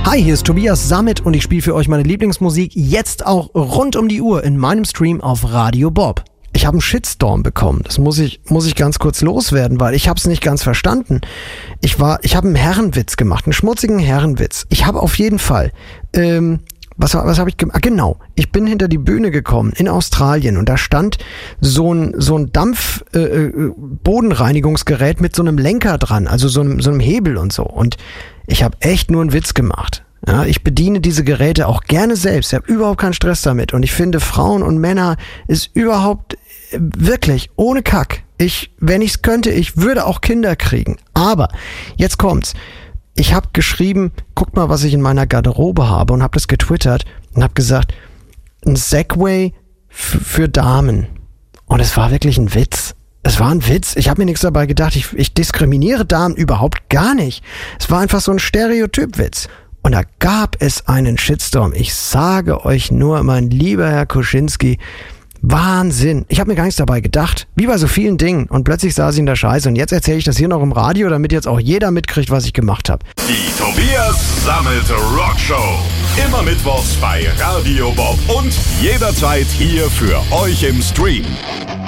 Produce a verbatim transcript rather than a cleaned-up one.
Hi, hier ist Tobias Sammet und ich spiele für euch meine Lieblingsmusik jetzt auch rund um die Uhr in meinem Stream auf Radio Bob. Ich habe einen Shitstorm bekommen. Das muss ich muss ich ganz kurz loswerden, weil ich habe es nicht ganz verstanden. Ich war, ich habe einen Herrenwitz gemacht, einen schmutzigen Herrenwitz. Ich habe auf jeden Fall, ähm, was was habe ich gemacht? Ah, genau, ich bin hinter die Bühne gekommen in Australien und da stand so ein so ein Dampf äh, Bodenreinigungsgerät mit so einem Lenker dran, also so einem so einem Hebel und so. Und ich habe echt nur einen Witz gemacht. Ja, ich bediene diese Geräte auch gerne selbst. Ich habe überhaupt keinen Stress damit. Und ich finde, Frauen und Männer ist überhaupt äh, wirklich ohne Kack. Ich, wenn ich's könnte, ich würde auch Kinder kriegen. Aber jetzt kommt's. Ich habe geschrieben, guckt mal, was ich in meiner Garderobe habe und habe das getwittert und habe gesagt, ein Segway f- für Damen. Und es war wirklich ein Witz. Es war ein Witz. Ich habe mir nichts dabei gedacht. Ich, ich diskriminiere Damen überhaupt gar nicht. Es war einfach so ein Stereotypwitz. Und da gab es einen Shitstorm. Ich sage euch nur, mein lieber Herr Kuschinski, Wahnsinn. Ich habe mir gar nichts dabei gedacht. Wie bei so vielen Dingen. Und plötzlich saß ich in der Scheiße. Und jetzt erzähle ich das hier noch im Radio, damit jetzt auch jeder mitkriegt, was ich gemacht habe. Die Tobias Sammet Rockshow. Immer mittwochs bei Radio Bob. Und jederzeit hier für euch im Stream.